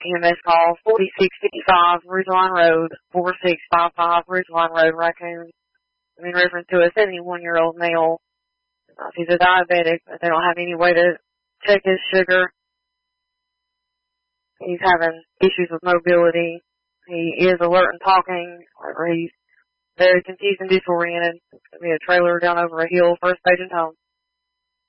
EMS call 4655 Ridgeline Road, 4655 Ridgeline Road, Raccoon. In reference to a 71-year-old male. He's a diabetic, but they don't have any way to check his sugar. He's having issues with mobility. He is alert and talking. However, he's very confused and disoriented. It's going to be a trailer down over a hill, first page and home.